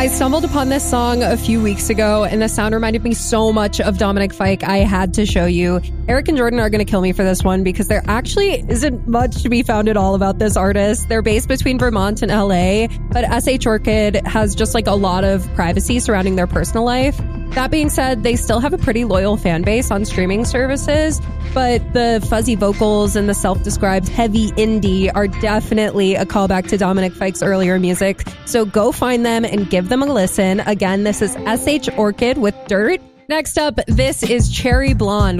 I stumbled upon this song a few weeks ago, and the sound reminded me so much of Dominic Fike. I had to show you. Eric and Jordan are going to kill me for this one because there actually isn't much to be found at all about this artist. They're based between Vermont and LA, but SH Orchid has just like a lot of privacy surrounding their personal life. That being said, they still have a pretty loyal fan base on streaming services, but the fuzzy vocals and the self-described heavy indie are definitely a callback to Dominic Fike's earlier music. So go find them and give them a listen. Again, this is SH Orchid with Dirt. Next up, this is Cherry Blonde.